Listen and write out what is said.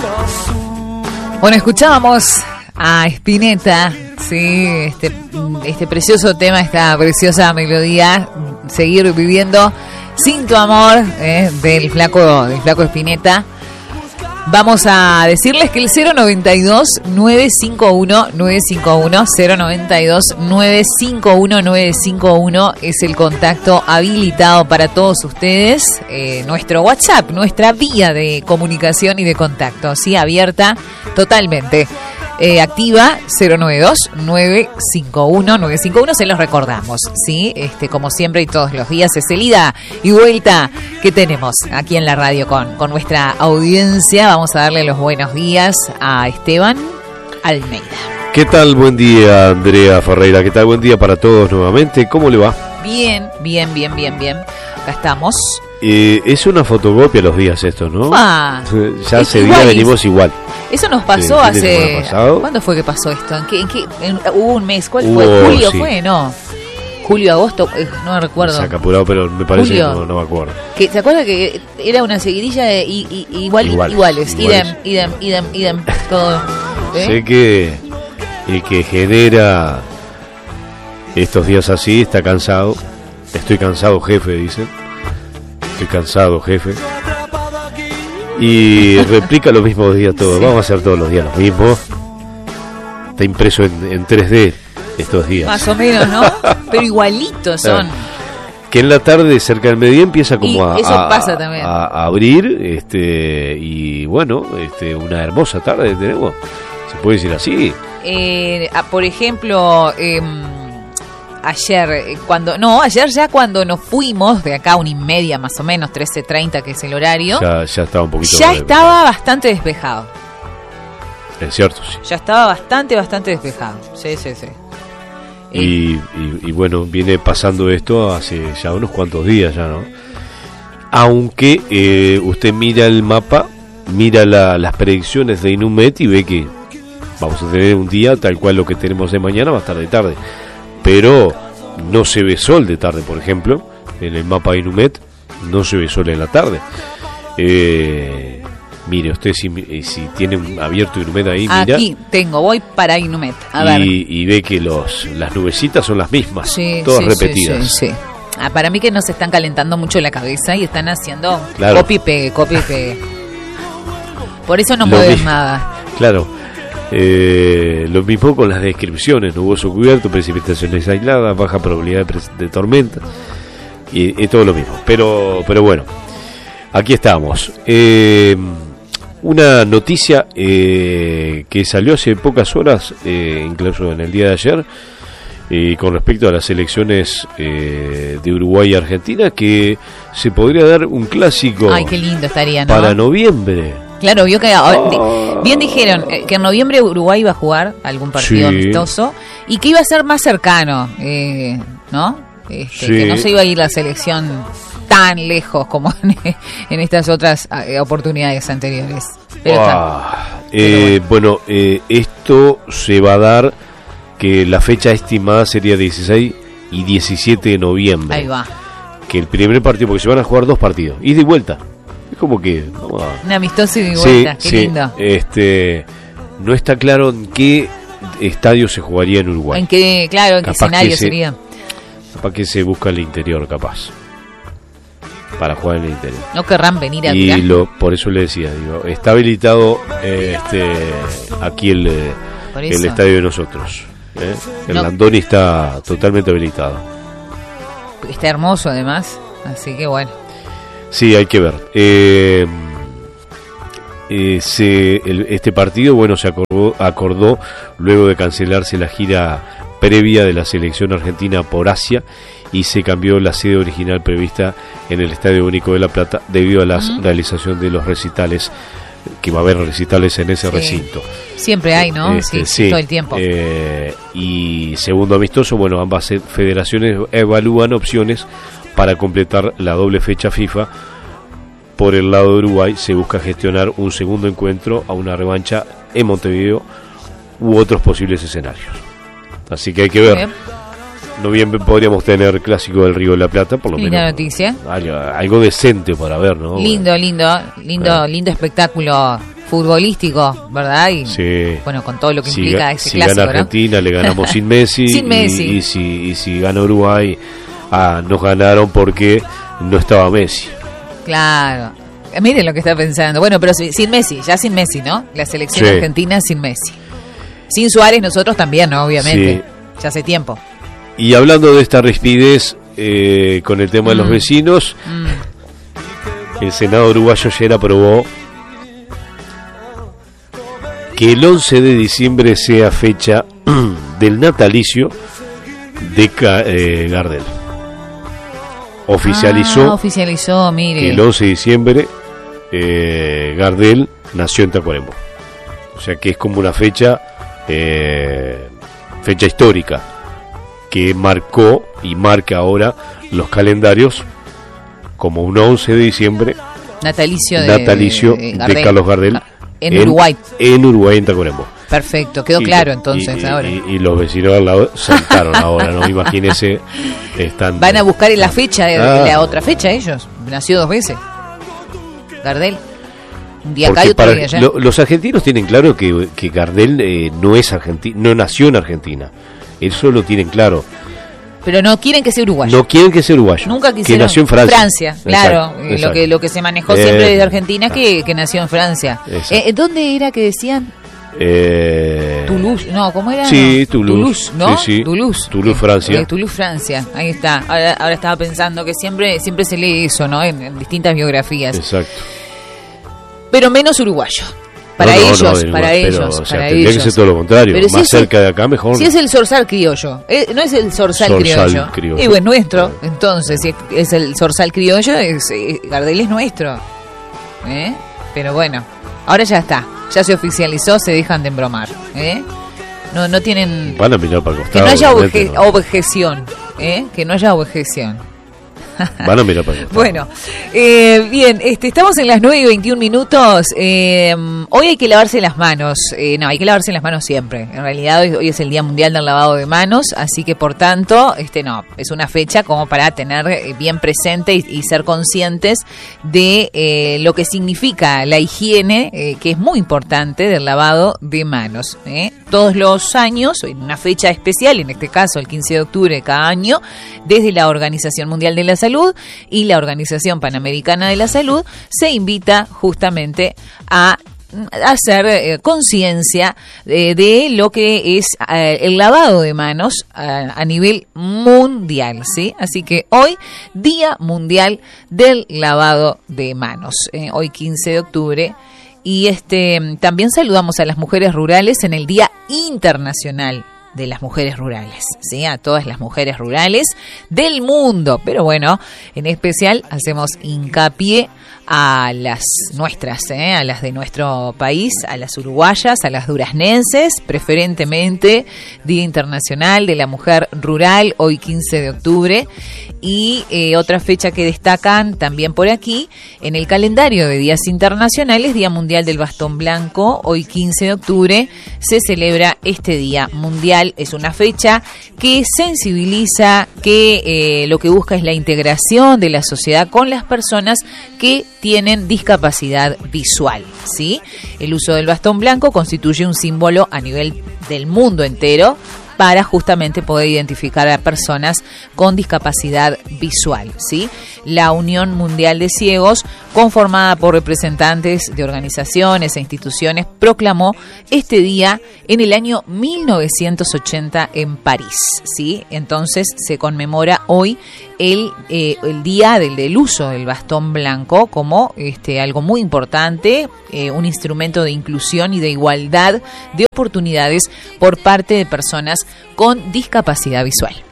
Bueno, escuchábamos a Spinetta, sí, este precioso tema, esta preciosa melodía, Seguir viviendo sin tu amor, del flaco Spinetta. Vamos a decirles que el 092-951-951 es el contacto habilitado para todos ustedes. Nuestro WhatsApp, nuestra vía de comunicación y de contacto, ¿sí? Abierta totalmente. Activa 092-951-951, se los recordamos, ¿sí? Como siempre y todos los días, es el ida y vuelta que tenemos aquí en la radio con nuestra audiencia. Vamos a darle los buenos días a Esteban Almeida. ¿Qué tal? Buen día, Andrea Ferreira. ¿Qué tal? Buen día para todos nuevamente. ¿Cómo le va? Bien. Acá estamos. Es una fotocopia los días estos, ¿no? Ya hace días venimos igual. Eso nos pasó hace... ¿Cuándo fue que pasó esto? ¿Hubo un mes? ¿Cuál fue? ¿Julio sí. Fue? No. ¿Julio, agosto? No me recuerdo. Se ha apurado, pero me parece que no me acuerdo. ¿Se acuerda que era una seguidilla de iguales? Idem, todo. Sé que el que genera estos días así está cansado. Estoy cansado, jefe, dicen. Estoy cansado, jefe. Y replica los mismos días todos. Sí. Vamos a hacer todos los días los mismos. Está impreso en 3D estos días. Más o menos, ¿no? Pero igualitos son. Que en la tarde, cerca del mediodía, empieza como a abrir. Y bueno, una hermosa tarde tenemos. ¿Se puede decir así? Por ejemplo... Ayer ya cuando nos fuimos de acá 1:30 más o menos, 13:30 que es el horario. Ya estaba un poquito. Ya estaba bastante despejado. Es cierto, sí. Ya estaba bastante despejado. Sí. Y bueno, viene pasando esto hace ya unos cuantos días ya, ¿no? Aunque usted mira el mapa, mira las predicciones de Inumet y ve que vamos a tener un día tal cual lo que tenemos de mañana va a estar de tarde. Pero no se ve sol de tarde, por ejemplo. En el mapa de Inumet no se ve sol en la tarde. Mire, usted si tiene abierto Inumet ahí, mira. Aquí voy para Inumet. A ver. Y ve que las nubecitas son las mismas, todas repetidas. Sí. Para mí que nos están calentando mucho la cabeza y están haciendo copy y pegue. Por eso no puedo ver nada. Claro. Lo mismo con las descripciones: nuboso cubierto, precipitaciones aisladas, baja probabilidad de tormenta, y todo lo mismo. Pero bueno, aquí estamos. Una noticia que salió hace pocas horas, incluso en el día de ayer, con respecto a las elecciones de Uruguay y Argentina, que se podría dar un clásico. Ay, qué lindo estaría, ¿no? Para noviembre. Claro, vio que bien dijeron que en noviembre Uruguay iba a jugar algún partido amistoso y que iba a ser más cercano, ¿no? Que no se iba a ir la selección tan lejos como en estas otras oportunidades anteriores. Pero bueno, esto se va a dar, que la fecha estimada sería 16 y 17 de noviembre. Ahí va. Que el primer partido, porque se van a jugar 2 partidos, ida y vuelta. Es como que... Un amistoso ida y vuelta, qué lindo. No está claro en qué estadio se jugaría en Uruguay. En qué escenario sería. Capaz que se busca el interior, capaz. Para jugar en el interior. No querrán venir a y por eso le decía, está habilitado aquí el estadio de nosotros. El Landoni está totalmente habilitado. Está hermoso además, así que bueno. Sí, hay que ver. Este partido, bueno, se acordó luego de cancelarse la gira previa de la selección argentina por Asia y se cambió la sede original prevista en el Estadio Único de La Plata debido a la realización de los recitales, que va a haber recitales en ese recinto. Siempre hay, ¿no? Sí, todo el tiempo. Y segundo amistoso, bueno, ambas federaciones evalúan opciones para completar la doble fecha FIFA. Por el lado de Uruguay se busca gestionar un segundo encuentro a una revancha en Montevideo u otros posibles escenarios. Así que hay que ver. Noviembre podríamos tener clásico del Río de la Plata, por lo menos. Linda noticia. Algo decente para ver, ¿no? Lindo espectáculo futbolístico, ¿verdad? Y sí. bueno, con todo lo que implica ese clásico, si gana Argentina, ¿no? Le ganamos sin Messi. Sin Messi. Y si gana Uruguay, nos ganaron porque no estaba Messi. Claro. Miren lo que está pensando. Bueno, pero sin Messi, ya sin Messi, ¿no? La selección argentina sin Messi. Sin Suárez nosotros también, ¿no? Obviamente. Sí. Ya hace tiempo. Y hablando de esta rispidez con el tema de los vecinos, el Senado uruguayo ayer aprobó que el 11 de diciembre sea fecha del natalicio de Gardel. Oficializó, mire. Que el 11 de diciembre Gardel nació en Tacuarembó. O sea que es como una fecha histórica que marcó y marca ahora los calendarios como un 11 de diciembre natalicio de Carlos Gardel en Uruguay. En Uruguay, en Tacuarembó. Perfecto, quedó claro entonces ahora. Y los vecinos al lado saltaron ahora, ¿no? Imagínense. Van a buscar en la fecha, la otra fecha ellos. Nació 2 veces. Gardel. Un día acá y otro día allá. Los argentinos tienen claro que Gardel no es argentino, no nació en Argentina. Eso lo tienen claro. Pero no quieren que sea uruguayo. No quieren que sea uruguayo. Nunca quisieron. Que nació en Francia. Francia, claro. Exacto. Lo que se manejó siempre desde Argentina que nació en Francia. ¿Dónde era que decían? Toulouse, no, ¿cómo era? Sí, Toulouse, ¿no? Sí. Toulouse, Francia. Toulouse, Francia, ahí está. Ahora estaba pensando que siempre se lee eso, ¿no? En distintas biografías. Exacto. Pero menos uruguayo. Para ellos. Tendría que ser todo lo contrario. Pero más cerca de acá, mejor. Si es el zorzal criollo, no es el zorzal criollo. Y bueno, nuestro. Entonces, si es el zorzal criollo, Gardel es nuestro. Pero bueno, ahora ya está. Ya se oficializó, se dejan de embromar. No tienen. Van a mirar para el costado. Que no haya objeción. Que no haya objeción. Van a mirar para allá. Bueno, bien, estamos en las 9:21. Hoy hay que lavarse las manos. No, hay que lavarse las manos siempre. En realidad hoy es el Día Mundial del Lavado de Manos, así que por tanto, no, es una fecha como para tener bien presente y ser conscientes de lo que significa la higiene, que es muy importante del lavado de manos. Todos los años, en una fecha especial, en este caso el 15 de octubre de cada año, desde la Organización Mundial de la Salud y la Organización Panamericana de la Salud, se invita justamente a hacer conciencia de lo que es el lavado de manos a nivel mundial, ¿sí? Así que hoy, Día Mundial del Lavado de Manos, hoy 15 de octubre. Y también saludamos a las mujeres rurales en el Día Internacional de las Mujeres Rurales, ¿sí? A todas las mujeres rurales del mundo, pero bueno, en especial hacemos hincapié a las nuestras, a las de nuestro país, a las uruguayas, a las duraznenses, preferentemente Día Internacional de la Mujer Rural, hoy 15 de octubre, y otra fecha que destacan también por aquí, en el calendario de días internacionales, Día Mundial del Bastón Blanco, hoy 15 de octubre, se celebra este Día Mundial. Es una fecha que sensibiliza, que lo que busca es la integración de la sociedad con las personas que tienen discapacidad visual, ¿sí? El uso del bastón blanco constituye un símbolo a nivel del mundo entero para justamente poder identificar a personas con discapacidad visual, ¿sí? La Unión Mundial de Ciegos, conformada por representantes de organizaciones e instituciones, proclamó este día en el año 1980 en París, ¿sí? Entonces se conmemora hoy el día del uso del bastón blanco como algo muy importante, un instrumento de inclusión y de igualdad de oportunidades por parte de personas con discapacidad visual.